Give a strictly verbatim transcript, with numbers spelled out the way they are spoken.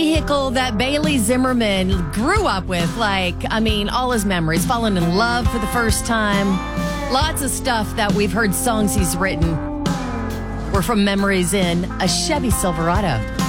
vehicle that Bailey Zimmerman grew up with. Like, I mean, all his memories, falling in love for the first time. Lots of stuff that we've heard songs he's written were from memories in a Chevy Silverado.